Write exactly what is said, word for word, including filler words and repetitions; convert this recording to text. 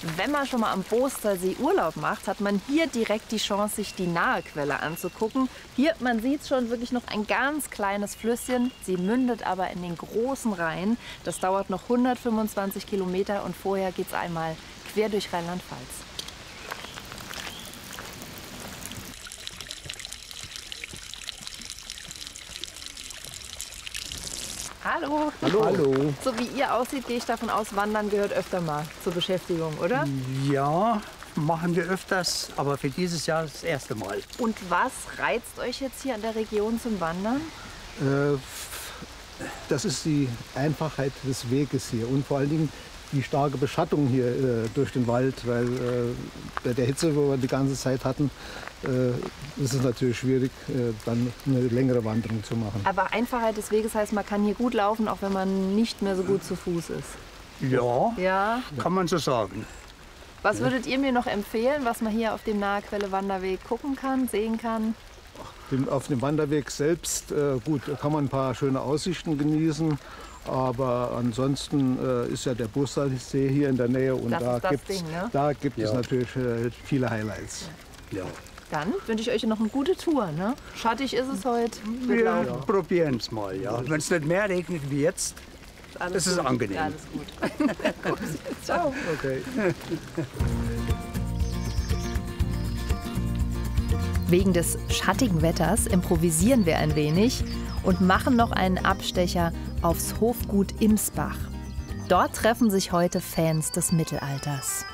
Wenn man schon mal am Bostersee Urlaub macht, hat man hier direkt die Chance, sich die Nahequelle anzugucken. Hier, man sieht schon wirklich noch ein ganz kleines Flüsschen. Sie mündet aber in den großen Rhein. Das dauert noch hundertfünfundzwanzig Kilometer und vorher geht es einmal quer durch Rheinland-Pfalz. Hallo. Hallo. Hallo. So wie ihr aussieht, gehe ich davon aus, Wandern gehört öfter mal zur Beschäftigung, oder? Ja, machen wir öfters, aber für dieses Jahr das erste Mal. Und was reizt euch jetzt hier an der Region zum Wandern? Äh, das ist die Einfachheit des Weges hier und vor allen Dingen die starke Beschattung hier äh, durch den Wald, weil äh, bei der Hitze, wo wir die ganze Zeit hatten, äh, ist es natürlich schwierig, äh, dann eine längere Wanderung zu machen. Aber Einfachheit des Weges heißt, man kann hier gut laufen, auch wenn man nicht mehr so gut zu Fuß ist. Ja, Ja. kann man so sagen. Was würdet ihr mir noch empfehlen, was man hier auf dem Nahequelle Wanderweg gucken kann, sehen kann? Den, auf dem Wanderweg selbst, äh, gut, da kann man ein paar schöne Aussichten genießen. Aber ansonsten äh, ist ja der Bostersee hier in der Nähe und Das da ist das gibt, Ding, ne? da gibt Ja. es natürlich äh, viele Highlights. Ja. Dann wünsche ich euch noch eine gute Tour. Ne? Schattig ist es heute. Wird Wir laufen. probieren es mal. Ja. Wenn es nicht mehr regnet wie jetzt, Alles das ist gut. angenehm. Ja, alles gut. Gut. Ciao. Okay. Wegen des schattigen Wetters improvisieren wir ein wenig und machen noch einen Abstecher aufs Hofgut Imsbach. Dort treffen sich heute Fans des Mittelalters.